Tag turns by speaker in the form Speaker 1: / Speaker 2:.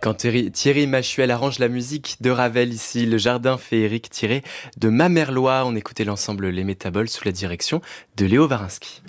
Speaker 1: Quand Thierry Machuel arrange la musique de Ravel, ici, le jardin féerique tiré de Mamerlois, on écoutait l'ensemble Les Métaboles sous la direction de Léo Varinsky.